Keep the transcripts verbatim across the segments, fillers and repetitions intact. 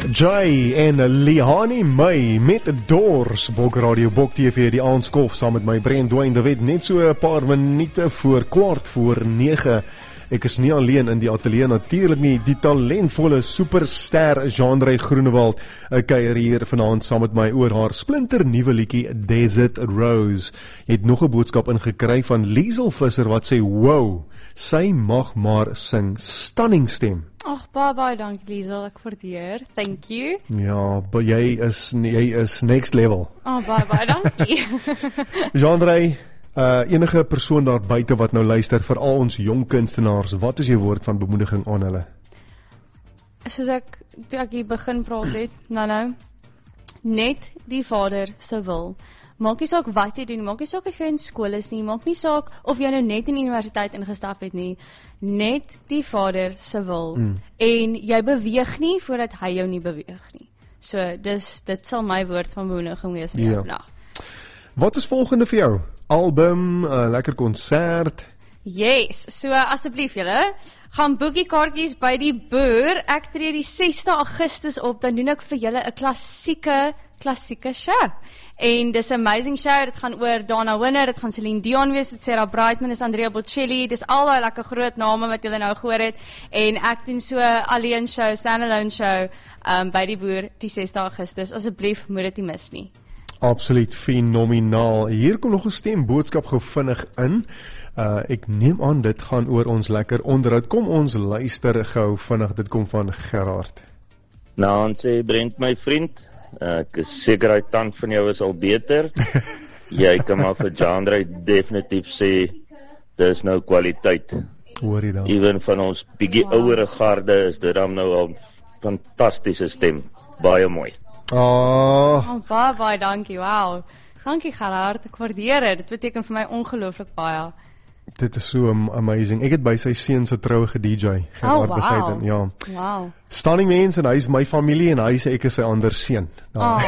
Jay en Lihani May met Doors, Bok Radio, Bok T V, die aanskof saam met my Brent Dwayne de Wet, net so 'n paar minute voor kwart voor nege. Ek is nie alleen in die ateljee natuurlik nie, die talentvolle superster Jean-André Groenewald kuier hier vanaand saam met my oor haar splinter nuwe liedjie Desert Rose. Jy het nog 'n boodskap ingekry van Liesel Visser wat sê, wow, sy mag maar sing, stunning stem. Ag, baie baie dankie Liesel, ek waardeer. Thank you. Ja, but jy is jy is next level. Oh, baie baie dankie. Jean-André, uh, enige persoon daar buite wat nou luister, vir al ons jong kunstenaars, wat is jou woord van bemoediging aan hulle? Soos ek, toe ek hier begin praat het, nou nou, net die Vader se wil. Maak nie saak wat jy doen, maak nie saak of jy in skool is nie, maak nie saak of jy nou net in die universiteit ingestap het nie, net die Vader se wil. Mm. En jy beweeg nie voordat hy jou nie beweeg nie. So, dis, dit sal my woord van bemoediging wees vir jou vandag. Wat is volgende vir jou? Album, 'n uh, lekker konsert? Yes, so asseblief julle, gaan boekie kaartjies by die Boer. Ek tree die sesde Augustus op, dan doen ek vir julle 'n klassieke, klassieke show. En dis 'n amazing show, dit gaan oor Dana Winner, dit gaan Celine Dion wees, dit Sarah Brightman, dis Andrea Bocelli, dis al daai lekker groot name wat julle nou gehoor het, en ek doen so 'n alleen show, stand-alone show, um, by die Boer, die sesde Augustus, asseblief moet dit nie mis nie. Absoluut fenomenaal. Hier kom nog 'n stemboodskap gou vinnig in. Uh, ek neem aan dit gaan oor ons lekker onderhoud. Kom ons luister gou vinnig, dit kom van Gerard. Nou, ons sê Brent my vriend, ek is seker hy tand van jou is al beter. Jy kan maar vir Jean-André definitief sê, dis nou kwaliteit. Hoor jy dan? Even van ons bietjie wow. ouere garde is dit dan nou al fantastiese stem. Baie mooi. Oh. Oh, baie, baie dankie, wow. Dankie Gerard, ek waardeer dit, dit beteken vir my ongelooflik baie. Dit is so amazing. Ek het by sy seun se troue ge-D J, Gerard oh, wow. Besaiden, ja. Wow. Stunning mens en hy is my familie en hy sê ek is sy ander seun. Oh,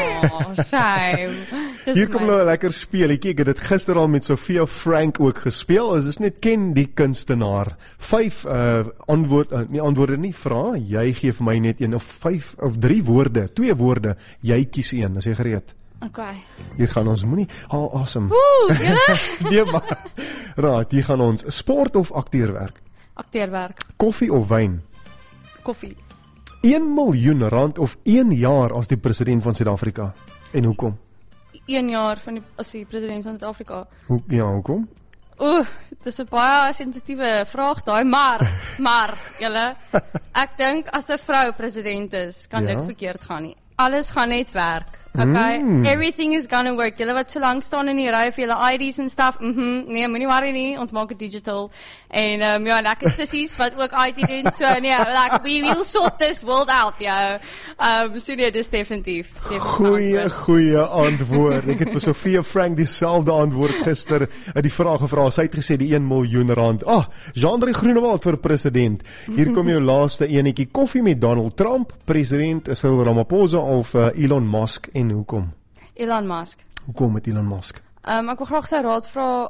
shame. Hier kom nou 'n lekker speelietjie. Ek het dit gister al met Sophia Frank ook gespeel. Dit is net ken die kunstenaar. Vyf uh antwoord uh, nie antwoorde nie, vra. Jy gee vir my net een of vyf of drie woorde, twee woorde. Jy kies een. Is jy gereed? Okay. Hier gaan ons moenie al oh, awesome. Woe, julle? Nee maar. Raad, hier gaan ons sport of akteerwerk? Akteerwerk. Koffie of wyn? Koffie. een miljoen rand of een jaar as die president van Suid-Afrika. En hoekom? een jaar van die, as die president van Suid-Afrika. Hoe, ja, hoekom? Oeh, dit is 'n baie sensitiewe vraag daai, maar, maar, julle, ek dink as 'n vrou president is, kan ja. niks verkeerd gaan nie. Alles gaan net werk. Okay, mm. everything is gonna work. Julle wat so lank staan in die ry vir julle I Ds en stuff, mhm, nee, moenie worry nie, ons maak dit digital. En um, ja, lekker sissies wat ook I T doen, so nee, like, we will sort this world out, yo. Um, so nee, dis definitief. definitief Goeie, antwoord. goeie antwoord. Ek het vir Sophia Frank dieselfde antwoord gister uit die vraag gevra. Sy het gesê die een miljoen rand. Ah, Jean-André Groenewald vir president. Hier kom jou laaste enetjie. Koffie met Donald Trump, president Cyril Ramaphosa of uh, Elon Musk. En hoekom? Elon Musk. Hoekom met Elon Musk? Um, ek wil graag sy raad vra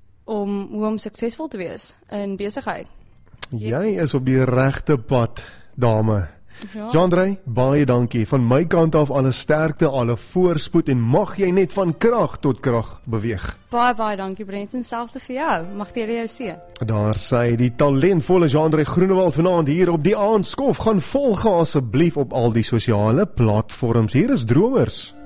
om hoe om suksesvol te wees in besigheid. Jy is op die regte pad, dame. Ja. Jean-André, baie dankie. Van my kant af alle sterkte, alle voorspoed en mag jy net van krag tot krag beweeg. Baie, baie dankie Brent, en selfde vir jou. Mag die Here jou seën. Daar sê die talentvolle Jean-André Groenewald vanaand hier op die aanskof. Gaan volg asseblief op al die sosiale platforms. Hier is Dromers.